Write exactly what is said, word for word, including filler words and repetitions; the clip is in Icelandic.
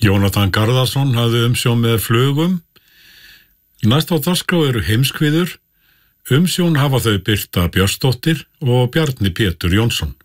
Jónatan Garðarsson hafði umsjón með Flugum. Næst á dagskrá eru Heimskviður. Umsjón hafa þau Birta Björnsdóttir og Bjarni Pétur Jónsson.